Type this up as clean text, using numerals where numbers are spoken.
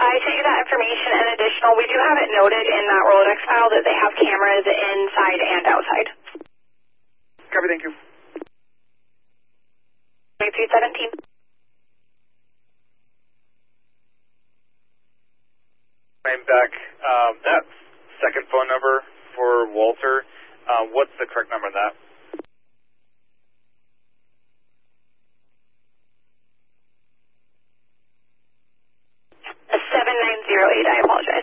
I sent you that information and additional. We do have it noted in that Rolodex file that they have cameras inside and outside. Copy, thank you. 2317. I'm back. That second phone number for Walter, what's the correct number on that? 7908, I apologize.